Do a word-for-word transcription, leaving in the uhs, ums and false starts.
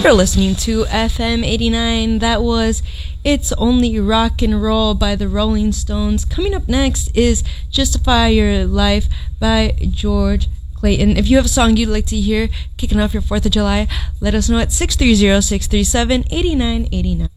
You're listening to F M eighty-nine. That was It's Only Rock and Roll by the Rolling Stones. Coming up next is Justify Your Life by George Clayton. If you have a song you'd like to hear kicking off your fourth of July, let us know at six three zero, six three seven, eight nine eight nine.